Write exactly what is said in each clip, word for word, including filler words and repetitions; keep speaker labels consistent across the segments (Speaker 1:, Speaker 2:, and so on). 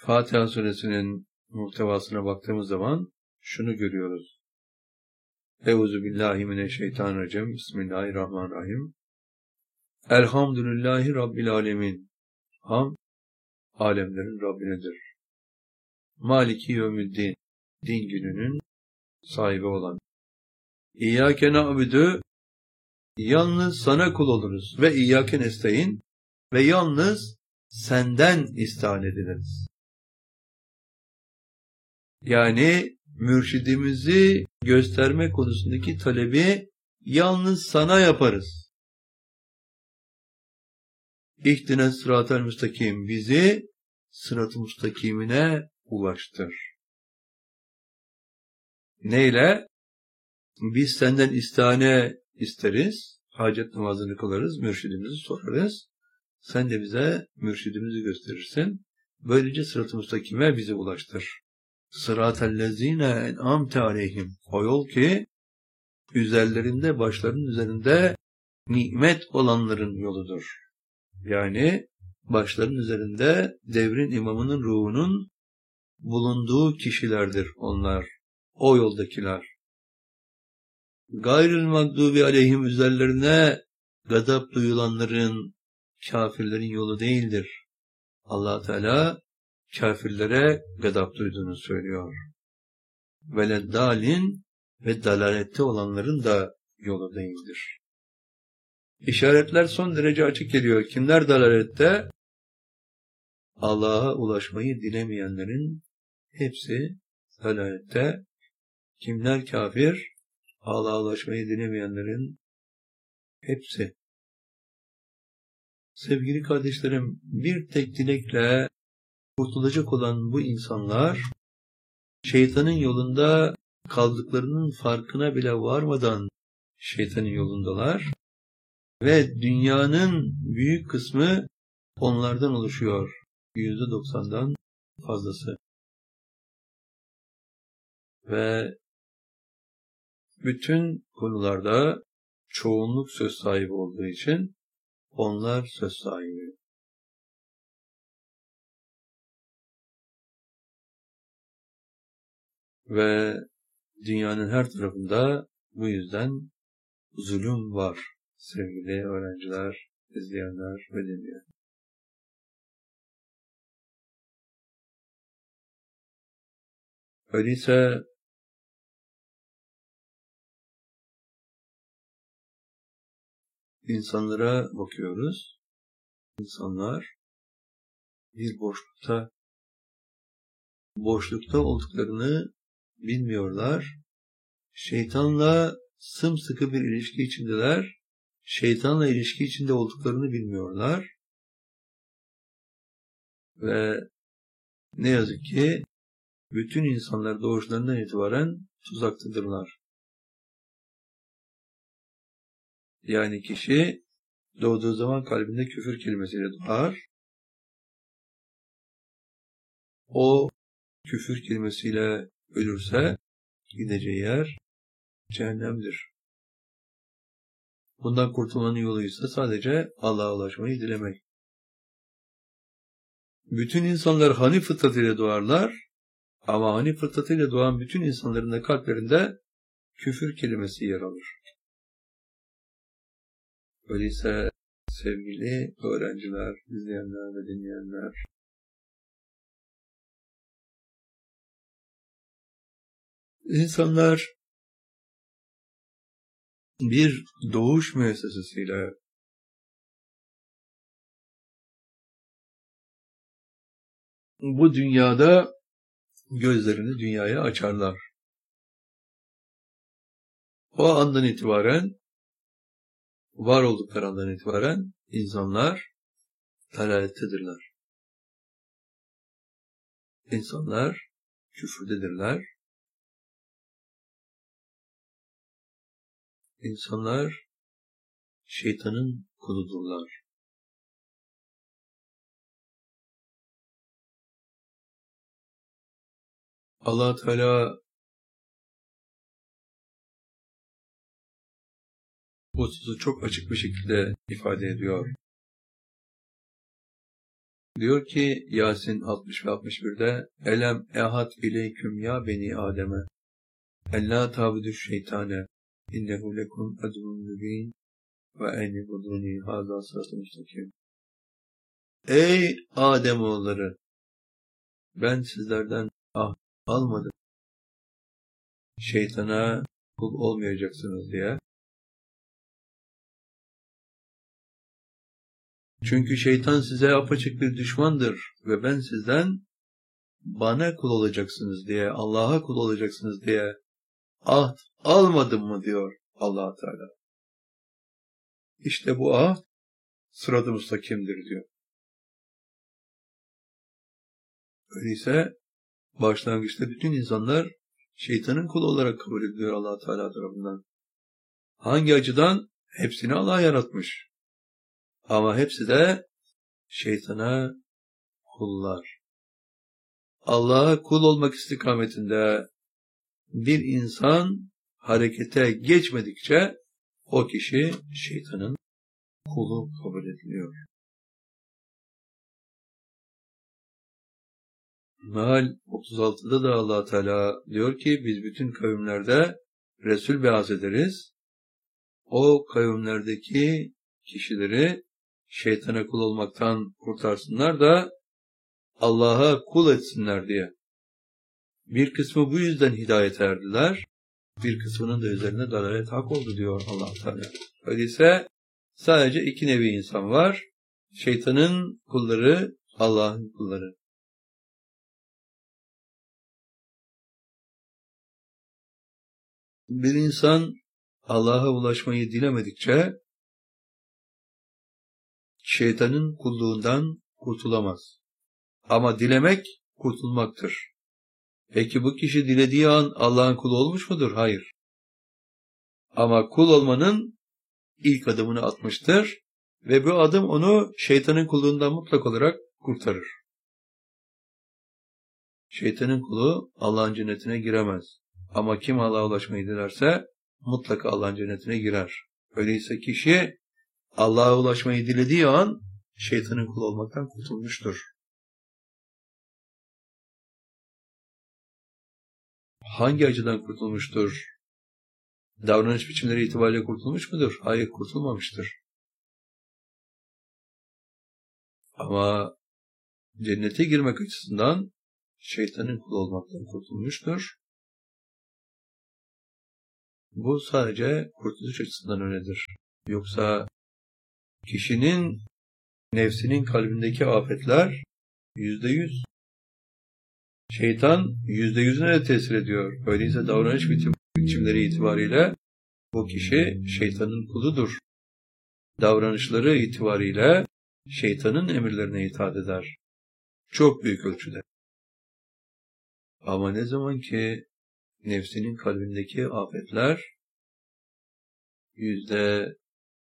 Speaker 1: Fatiha suresinin muhtevasına baktığımız zaman şunu görüyoruz. Euzubillahimineşşeytanirracim. Bismillahirrahmanirrahim. Elhamdülillahi Rabbil alemin. Ham, alemlerin Rabbinedir. Maliki yevmiddin. Din gününün sahibi olan. İyyâke na'budu. Yalnız sana kul oluruz. Ve İyyâke nestaîn. Ve yalnız senden istiğan ediliriz. Yani mürşidimizi gösterme konusundaki talebi yalnız sana yaparız. İhdine sıratel müstakim, bizi sırat-ı müstakimine ulaştır. Neyle? Biz senden istihane isteriz, hacet namazını kılarız, mürşidimizi sorarız. Sen de bize mürşidimizi gösterirsin. Böylece sırat-ı müstakime bizi ulaştır. Sıratellezine en'amte aleyhim. O yol ki üzerlerinde, başlarının üzerinde nimet olanların yoludur. Yani başların üzerinde devrin imamının ruhunun bulunduğu kişilerdir onlar. O yoldakiler. Gayril mağdubi aleyhim, üzerlerine gadap duyulanların, kafirlerin yolu değildir. Allah Teala kafirlere gadap duyduğunu söylüyor. Veleddalin, ve dalalette olanların da yolu değildir. İşaretler son derece açık geliyor. Kimler dalalette? Allah'a ulaşmayı dilemeyenlerin hepsi dalalette. Kimler kafir? Allah'a ulaşmayı dilemeyenlerin hepsi. Sevgili kardeşlerim, bir tek dilekle kurtulacak olan bu insanlar, şeytanın yolunda kaldıklarının farkına bile varmadan şeytanın yolundalar ve dünyanın büyük kısmı onlardan oluşuyor. yüzde doksandan fazlası. Ve bütün konularda çoğunluk söz sahibi olduğu için onlar söz sahibi. Ve dünyanın her tarafında bu yüzden zulüm var sevgili öğrenciler, izleyenler ve dinleyenler. Öyleyse insanlara bakıyoruz. İnsanlar bir boşlukta, boşlukta olduklarını bilmiyorlar. Şeytanla sımsıkı bir ilişki içindeler. Şeytanla ilişki içinde olduklarını bilmiyorlar. Ve ne yazık ki bütün insanlar doğuşlarından itibaren tuzaktadırlar. Yani kişi doğduğu zaman kalbinde küfür kelimesiyle doğar. O küfür kelimesiyle ölürse gideceği yer cehennemdir. Bundan kurtulmanın yolu ise sadece Allah'a ulaşmayı dilemek. Bütün insanlar hani fıtratıyla doğarlar ama hani fıtratıyla doğan bütün insanların da kalplerinde küfür kelimesi yer alır. Öyleyse sevgili öğrenciler, izleyenler ve dinleyenler, İnsanlar bir doğuş müessesesiyle bu dünyada gözlerini dünyaya açarlar. O andan itibaren, var oldukları andan itibaren insanlar dalalettedirler. İnsanlar küfürdedirler. İnsanlar şeytanın kuludurlar. Allah Teala bu hususu çok açık bir şekilde ifade ediyor. Diyor ki Yasin altmış ve altmış birde Elem ehad ileyküm ya beni Adem'e ellâ ta'budu şeytane innehu lekum aduvun mübin ve eni buduni hâzâ sıratı müstakim. Ey Ademoğulları! Ben sizlerden ah almadım. Şeytana kul olmayacaksınız diye. Çünkü şeytan size apaçık bir düşmandır ve ben sizden bana kul olacaksınız diye, Allah'a kul olacaksınız diye ahd almadım mı diyor Allah Teala. İşte bu ahd sırat-ı müstakimdir diyor. Öyleyse başlangıçta bütün insanlar şeytanın kulu olarak kabul ediliyor Allah Teala tarafından. Hangi açıdan? Hepsini Allah yaratmış. Ama hepsi de şeytana kullar. Allah'a kul olmak istikametinde bir insan harekete geçmedikçe o kişi şeytanın kulu kabul ediliyor. Meal otuz altıda da Allah Teala diyor ki biz bütün kavimlerde Resul beaz ederiz. O kavimlerdeki kişileri şeytana kul olmaktan kurtarsınlar da Allah'a kul etsinler diye. Bir kısmı bu yüzden hidayete erdiler. Bir kısmının da üzerine dalalet hak oldu diyor Allah Teala. Öyleyse sadece iki nevi insan var. Şeytanın kulları, Allah'ın kulları. Bir insan Allah'a ulaşmayı dilemedikçe şeytanın kulluğundan kurtulamaz. Ama dilemek kurtulmaktır. Peki bu kişi dilediği an Allah'ın kulu olmuş mudur? Hayır. Ama kul olmanın ilk adımını atmıştır ve bu adım onu şeytanın kulluğundan mutlak olarak kurtarır. Şeytanın kulu Allah'ın cennetine giremez. Ama kim Allah'a ulaşmayı dilerse mutlaka Allah'ın cennetine girer. Öyleyse kişi Allah'a ulaşmayı dilediği an şeytanın kulu olmaktan kurtulmuştur. Hangi açıdan kurtulmuştur? Davranış biçimleri itibariyle kurtulmuş mudur? Hayır, kurtulmamıştır. Ama cennete girmek açısından şeytanın kulu olmaktan kurtulmuştur. Bu sadece kurtuluş açısından öyledir. Yoksa kişinin nefsinin kalbindeki afetler yüzde yüz. Şeytan yüzde yüzüne de tesir ediyor. Öyleyse davranış biçimleri itibariyle bu kişi şeytanın kuludur. Davranışları itibariyle şeytanın emirlerine itaat eder. Çok büyük ölçüde. Ama ne zaman ki nefsinin kalbindeki afetler yüzde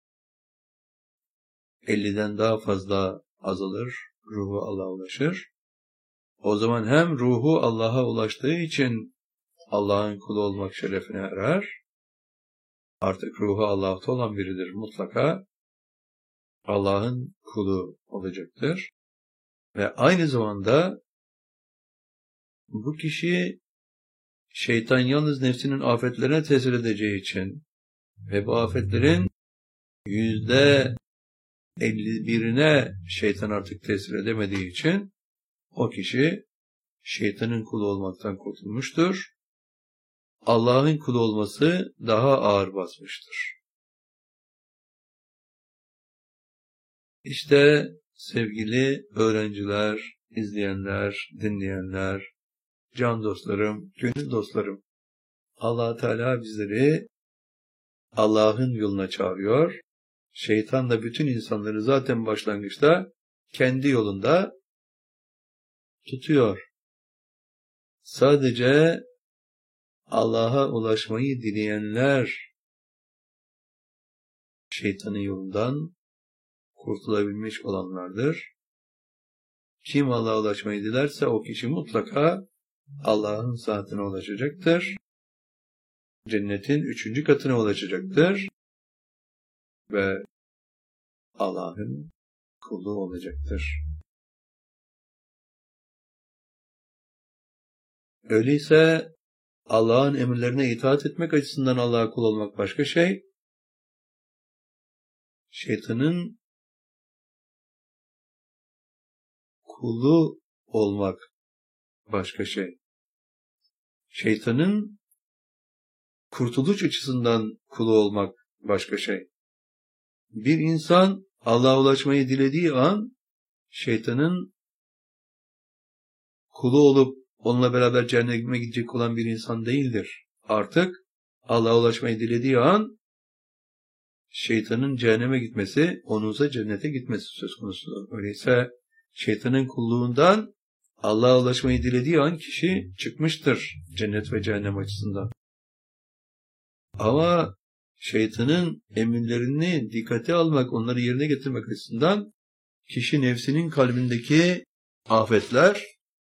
Speaker 1: elliden daha fazla azalır, ruhu Allah'a ulaşır. O zaman hem ruhu Allah'a ulaştığı için Allah'ın kulu olmak şerefine erer. Artık ruhu Allah'ta olan biridir. Mutlaka Allah'ın kulu olacaktır. Ve aynı zamanda bu kişi şeytan yalnız nefsinin afetlerine tesir edeceği için ve bu afetlerin yüzde elli birine şeytan artık tesir edemediği için o kişi şeytanın kulu olmaktan kurtulmuştur. Allah'ın kulu olması daha ağır basmıştır. İşte sevgili öğrenciler, izleyenler, dinleyenler, can dostlarım, gönül dostlarım, Allah Teala bizleri Allah'ın yoluna çağırıyor. Şeytan da bütün insanları zaten başlangıçta kendi yolunda tutuyor. Sadece Allah'a ulaşmayı dileyenler şeytanın yolundan kurtulabilmiş olanlardır. Kim Allah'a ulaşmayı dilerse o kişi mutlaka Allah'ın saatine ulaşacaktır. Cennetin üçüncü katına ulaşacaktır. Ve Allah'ın kulu olacaktır. Öyleyse Allah'ın emirlerine itaat etmek açısından Allah'a kul olmak başka şey. Şeytanın kulu olmak başka şey. Şeytanın kurtuluş açısından kulu olmak başka şey. Bir insan Allah'a ulaşmayı dilediği an şeytanın kulu olup onunla beraber cehenneme gidecek olan bir insan değildir. Artık Allah'a ulaşmayı dilediği an şeytanın cehenneme gitmesi, onunsa cennete gitmesi söz konusudur. Öyleyse şeytanın kulluğundan Allah'a ulaşmayı dilediği an kişi çıkmıştır cennet ve cehennem açısından. Ama şeytanın emirlerini dikkate almak, onları yerine getirmek açısından kişi nefsinin kalbindeki afetler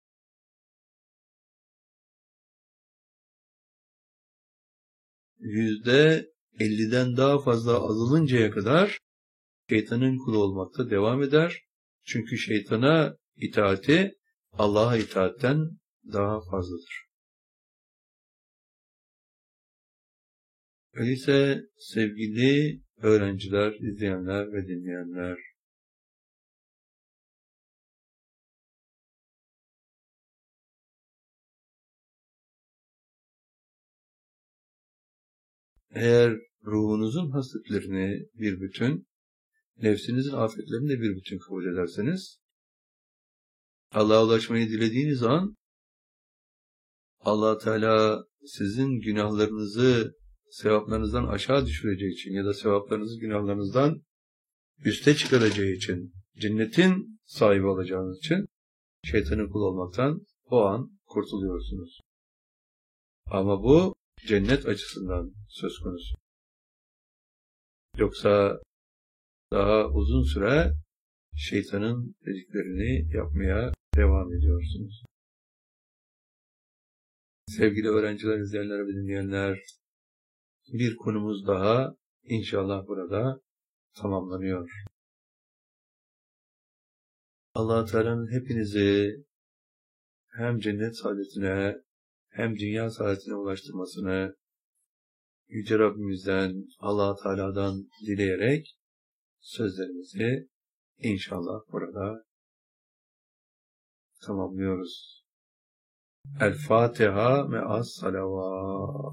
Speaker 1: yüzde elliden daha fazla azalıncaya kadar şeytanın kulu olmakta devam eder. Çünkü şeytana itaati Allah'a itaatten daha fazladır. Öyleyse sevgili öğrenciler, izleyenler ve dinleyenler, eğer ruhunuzun hasletlerini bir bütün, nefsinizin afetlerini de bir bütün kabul ederseniz, Allah'a ulaşmayı dilediğiniz an, Allah Teala sizin günahlarınızı sevaplarınızdan aşağı düşüreceği için ya da sevaplarınızı günahlarınızdan üste çıkaracağı için, cennetin sahibi olacağınız için şeytanın kul olmaktan o an kurtuluyorsunuz. Ama bu cennet açısından söz konusu. Yoksa daha uzun süre şeytanın dediklerini yapmaya devam ediyorsunuz. Sevgili öğrenciler, izleyenler ve dinleyenler, bir konumuz daha inşallah burada tamamlanıyor. Allah-u Teala'nın hepinizi hem cennet saadetine hem dünya saadetine ulaştırmasını Yüce Rabbimizden, Allah-u Teala'dan dileyerek sözlerimizi inşallah burada tamamlıyoruz. El Fatiha me'as salavat.